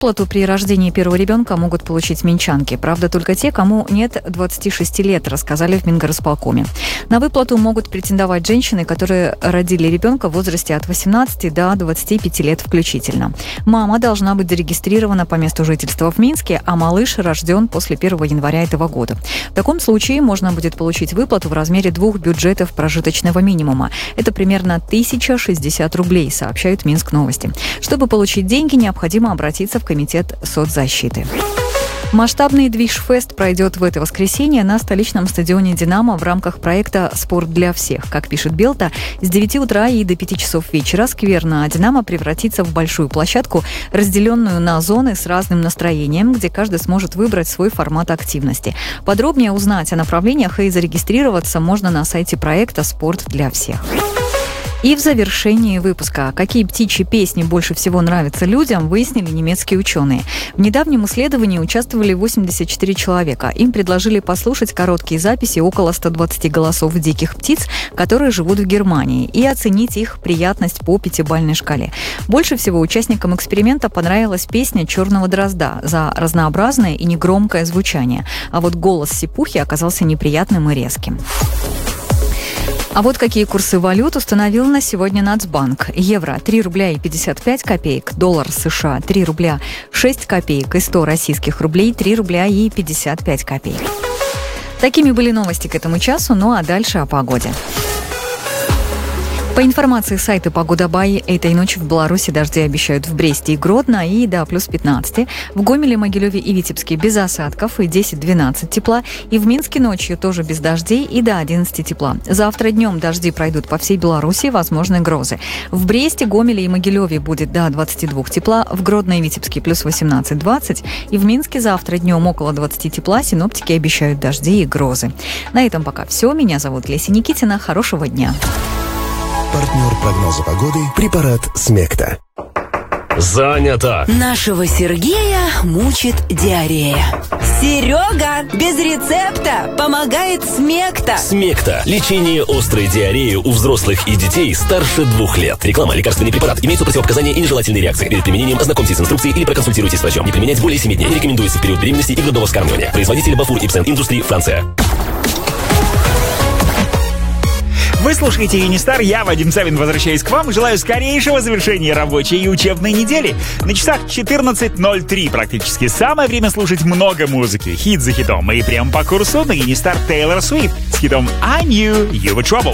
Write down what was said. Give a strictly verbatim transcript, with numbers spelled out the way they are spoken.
Выплату при рождении первого ребенка могут получить минчанки. Правда, только те, кому нет двадцати шести лет, рассказали в Мингорисполкоме. На выплату могут претендовать женщины, которые родили ребенка в возрасте от восемнадцати до двадцати пяти лет включительно. Мама должна быть зарегистрирована по месту жительства в Минске, а малыш рожден после первого января этого года. В таком случае можно будет получить выплату в размере двух бюджетов прожиточного минимума. Это примерно тысяча шестьдесят рублей, сообщают Минск Новости. Чтобы получить деньги, необходимо обратиться в Комитет соцзащиты. Масштабный движ-фест пройдет в это воскресенье на столичном стадионе «Динамо» в рамках проекта «Спорт для всех». Как пишет Белта, с девяти утра и до пяти часов вечера сквер на «Динамо» превратится в большую площадку, разделенную на зоны с разным настроением, где каждый сможет выбрать свой формат активности. Подробнее узнать о направлениях и зарегистрироваться можно на сайте проекта «Спорт для всех». И в завершении выпуска, какие птичьи песни больше всего нравятся людям, выяснили немецкие ученые. В недавнем исследовании участвовали восемьдесят четыре человека. Им предложили послушать короткие записи около ста двадцати голосов диких птиц, которые живут в Германии, и оценить их приятность по пятибалльной шкале. Больше всего участникам эксперимента понравилась песня «Черного дрозда» за разнообразное и негромкое звучание. А вот голос сипухи оказался неприятным и резким. А вот какие курсы валют установил на сегодня Нацбанк. Евро – три рубля и пятьдесят пять копеек, доллар США – три рубля шесть копеек и сто российских рублей – три рубля и пятьдесят пять копеек. Такими были новости к этому часу, ну а дальше о погоде. По информации сайта Погода.бай, этой ночью в Беларуси дожди обещают в Бресте и Гродно и до плюс пятнадцати, в Гомеле, Могилеве и Витебске без осадков и десять-двенадцать тепла, и в Минске ночью тоже без дождей и до одиннадцати тепла. Завтра днем дожди пройдут по всей Беларуси, возможны грозы. В Бресте, Гомеле и Могилеве будет до двадцати двух тепла, в Гродно и Витебске плюс восемнадцать-двадцать, и в Минске завтра днем около двадцати тепла, синоптики обещают дожди и грозы. На этом пока все. Меня зовут Леся Никитина. Хорошего дня. Партнер прогноза погоды – препарат Смекта. Занято. Нашего Сергея мучит диарея. Серега, без рецепта помогает Смекта. Смекта. Лечение острой диареи у взрослых и детей старше двух лет. Реклама. Лекарственный препарат. Имеются противопоказания и нежелательные реакции. Перед применением ознакомьтесь с инструкцией или проконсультируйтесь с врачом. Не применять более семи дней. Не рекомендуется в период беременности и грудного вскармливания. Производитель Бафур Ипсен Индустрии, Франция. Вы слушаете Юнистар, я, Вадим Савин, возвращаюсь к вам. Желаю скорейшего завершения рабочей и учебной недели. На часах четырнадцать ноль три практически. Самое время слушать много музыки. Хит за хитом. И прямо по курсу на Юнистар Тейлор Свифт с хитом I Knew You Were Trouble.